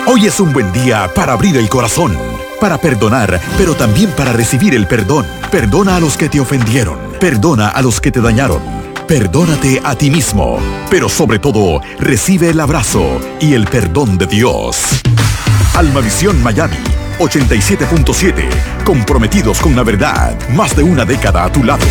Hoy es un buen día para abrir el corazón, para perdonar, pero también para recibir el perdón. Perdona a los que te ofendieron. Perdona a los que te dañaron. Perdónate a ti mismo. Pero sobre todo, recibe el abrazo y el perdón de Dios. Almavisión Miami 87.7. Comprometidos con la verdad. Más de una década a tu lado.